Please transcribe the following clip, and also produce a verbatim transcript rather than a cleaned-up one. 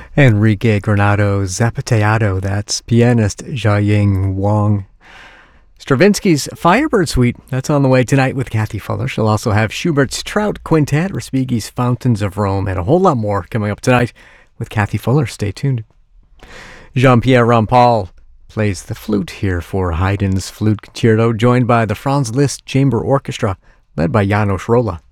Enrique Granado Zapateado, that's pianist Jiaying Wang. Stravinsky's Firebird Suite, that's on the way tonight with Kathy Fuller. She'll also have Schubert's Trout Quintet, Respighi's Fountains of Rome, and a whole lot more coming up tonight with Kathy Fuller. Stay tuned. Jean-Pierre Rampal plays the flute here for Haydn's Flute Concerto, joined by the Franz Liszt Chamber Orchestra, led by Janos Rolla.